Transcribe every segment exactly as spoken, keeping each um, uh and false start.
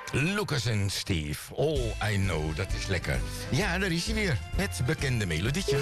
Lucas en Steve, All I Know, dat is lekker. Ja, daar is hij weer, het bekende melodietje.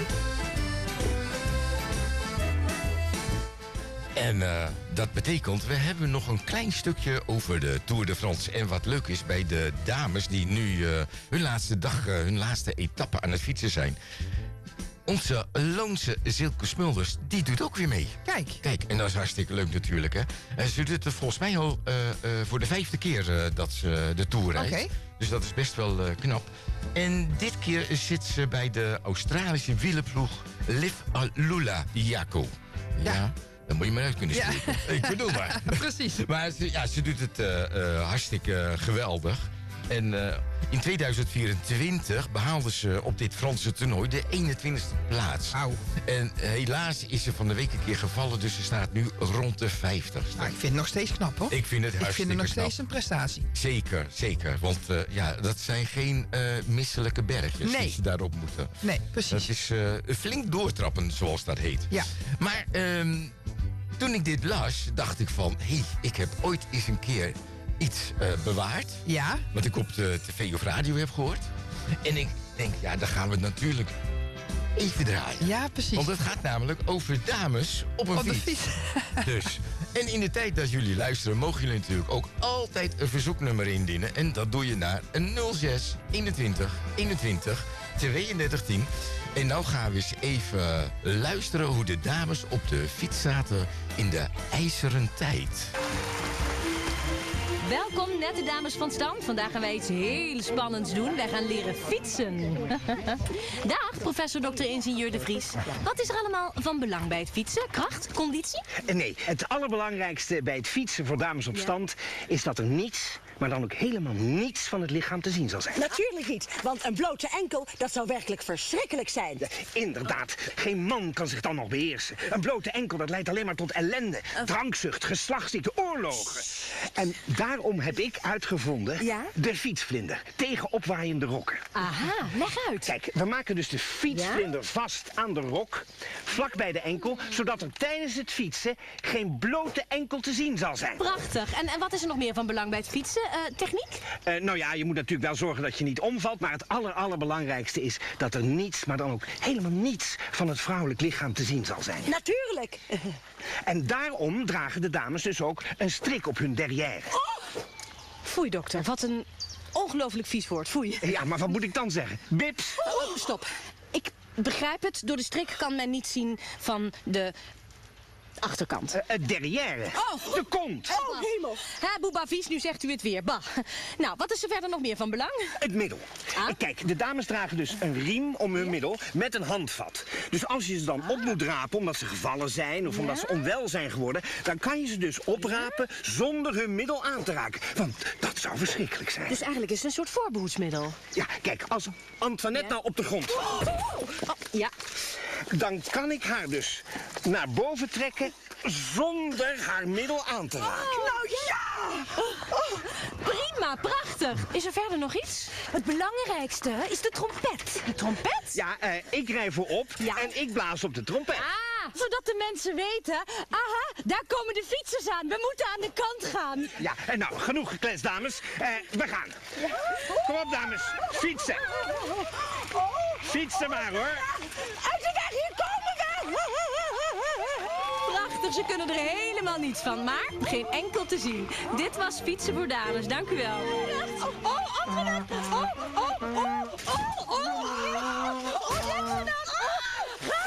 En uh, dat betekent, we hebben nog een klein stukje over de Tour de France. En wat leuk is bij de dames die nu uh, hun laatste dag, uh, hun laatste etappe aan het fietsen zijn. Onze Loonse Silke Smulders, die doet ook weer mee. Kijk. Kijk, en dat is hartstikke leuk natuurlijk, hè. En ze doet het volgens mij al uh, uh, voor de vijfde keer uh, dat ze de Tour rijdt. Okay. Dus dat is best wel uh, knap. En dit keer zit ze bij de Australische wielerploeg Liv Alula Jaco. Ja. ja. Dat moet je maar uit kunnen spreken. Ja. Ik bedoel maar. Precies. Maar ze, ja, ze doet het uh, uh, hartstikke geweldig. En uh, in tweeduizend vierentwintig behaalde ze op dit Franse toernooi de eenentwintigste plaats. Auw. En helaas is ze van de week een keer gevallen, dus ze staat nu rond de vijftigste. Nou, ik vind het nog steeds knap, hoor. Ik vind het hartstikke Ik vind het nog knap. steeds een prestatie. Zeker, zeker. Want uh, ja, dat zijn geen uh, misselijke bergjes nee. die ze daarop moeten. Nee, precies. Dat is uh, flink doortrappen, zoals dat heet. Ja. Maar um, toen ik dit las, dacht ik van, hé, hey, ik heb ooit eens een keer iets uh, bewaard. Ja. Wat ik op de tv of radio heb gehoord. En ik denk, ja, dan gaan we het natuurlijk even draaien. Ja, precies. Want het gaat namelijk over dames op een op fiets. fiets. Dus. En in de tijd dat jullie luisteren, mogen jullie natuurlijk ook altijd een verzoeknummer indienen. En dat doe je naar een nul zes eenentwintig eenentwintig tweeëndertig tien. En nou gaan we eens even luisteren hoe de dames op de fiets zaten in de ijzeren tijd. Welkom, nette dames van stand. Vandaag gaan wij iets heel spannends doen. Wij gaan leren fietsen. Dag, professor dokter ingenieur De Vries. Wat is er allemaal van belang bij het fietsen? Kracht? Conditie? Nee, het allerbelangrijkste bij het fietsen voor dames op stand is dat er niets, maar dan ook helemaal niets van het lichaam te zien zal zijn. Natuurlijk niet, want een blote enkel, dat zou werkelijk verschrikkelijk zijn. Ja, inderdaad, geen man kan zich dan nog beheersen. Een blote enkel, dat leidt alleen maar tot ellende, drankzucht, geslachtsziekte, oorlogen. En daarom heb ik uitgevonden ja? de fietsvlinder tegen opwaaiende rokken. Aha, leg uit. Kijk, we maken dus de fietsvlinder ja? vast aan de rok, vlak bij de enkel, zodat er tijdens het fietsen geen blote enkel te zien zal zijn. Prachtig. En, en wat is er nog meer van belang bij het fietsen? Uh, techniek? Uh, nou ja, je moet natuurlijk wel zorgen dat je niet omvalt, maar het aller, allerbelangrijkste is dat er niets, maar dan ook helemaal niets van het vrouwelijk lichaam te zien zal zijn. Natuurlijk. En daarom dragen de dames dus ook een strik op hun derrière. Oh! Foei, dokter. Wat een ongelooflijk vies woord. Foei. Ja, maar wat moet ik dan zeggen? Bips? Oh, stop. Ik begrijp het. Door de strik kan men niet zien van de achterkant. Uh, het derrière. Oh. De kont. Oh, hemel. Hè, boeba vies, nu zegt u het weer. Bah. Nou, wat is er verder nog meer van belang? Het middel. Ah. Kijk, de dames dragen dus een riem om hun middel met een handvat. Dus als je ze dan op moet rapen omdat ze gevallen zijn of ja? omdat ze onwel zijn geworden, dan kan je ze dus oprapen zonder hun middel aan te raken. Want dat zou verschrikkelijk zijn. Dus eigenlijk is het een soort voorbehoedsmiddel. Ja, kijk, als Antoinette ja? nou op de grond valt, oh, ja. dan kan ik haar dus naar boven trekken zonder haar middel aan te raken. Oh, nou ja! Oh, prima, prachtig. Is er verder nog iets? Het belangrijkste is de trompet. De trompet? Ja, uh, ik rij voorop ja. en ik blaas op de trompet. Ah, zodat de mensen weten, aha, daar komen de fietsers aan. We moeten aan de kant gaan. Ja, en nou, genoeg gekletst, dames. Uh, we gaan. Ja. Kom op, dames. Fietsen. Fietsen maar, hoor. Uit de weg, hier komen we! Prachtig, ze kunnen er helemaal niets van, maar geen enkel te zien. Dit was Fietsen voor Dames, dank u wel. Oh, oh, Antoinette! Oh, oh!